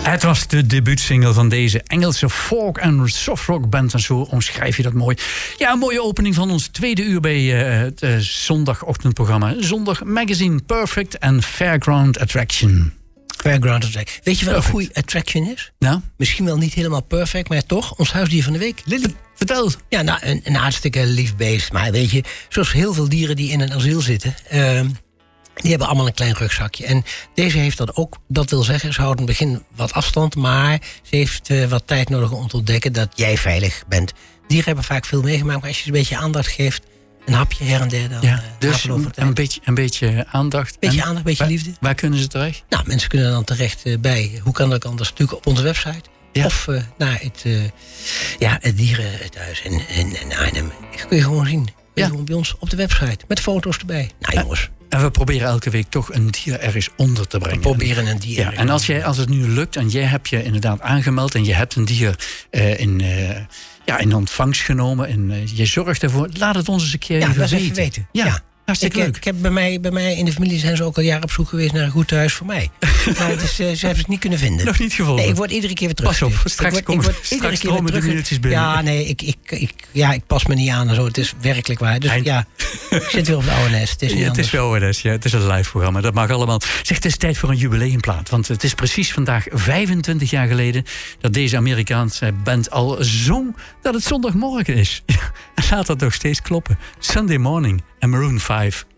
Het was de debuutsingle van deze Engelse folk- en softrock band. En zo omschrijf je dat mooi. Ja, een mooie opening van ons tweede uur bij het zondagochtendprogramma. Zondag Magazine, Perfect en Fairground Attraction. Fairground Attraction. Weet je wat een goede attraction is? Nou? Misschien wel niet helemaal perfect, maar toch. Ons huisdier van de week. Lily. Vertel. Ja, nou, een hartstikke lief beest. Maar weet je, zoals heel veel dieren die in een asiel zitten... die hebben allemaal een klein rugzakje. En deze heeft dat ook. Dat wil zeggen, ze houdt in het begin wat afstand... maar ze heeft wat tijd nodig om te ontdekken dat jij veilig bent. Dieren hebben vaak veel meegemaakt, maar als je ze een beetje aandacht geeft... een hapje her en der, dan... Ja, dus een beetje aandacht. Beetje aandacht, een beetje liefde. Waar kunnen ze terecht? Nou, mensen kunnen dan terecht bij... hoe kan dat anders? Natuurlijk op onze website. Ja. Of naar het dierenthuis in Arnhem. Dat kun je gewoon zien. Ja. Gewoon bij ons op de website. Met foto's erbij. Nou jongens... En we proberen elke week toch een dier ergens onder te brengen. We proberen een dier. Ja, en als het nu lukt en jij hebt je inderdaad aangemeld... en je hebt een dier in ontvangst genomen... en je zorgt ervoor, laat het ons eens een keer even weten. Ja. Hartstikke leuk. Ik heb bij mij in de familie zijn ze ook al jaren op zoek geweest naar een goed thuis voor mij. Maar ze hebben het niet kunnen vinden. Nog niet gevonden? Nee, ik word iedere keer weer terug. Pas op, straks komen de mailtjes binnen. Ja, nee, ik pas me niet aan en zo. Het is werkelijk waar. Dus ik zit weer op de oude nest. Het is wel oude nest, ja. Het is een live programma. Dat mag allemaal. Zeg, het is tijd voor een jubileumplaat. Want het is precies vandaag 25 jaar geleden... dat deze Amerikaanse band al zong dat het zondagmorgen is. En laat dat nog steeds kloppen. Sunday Morning en Maroon 5.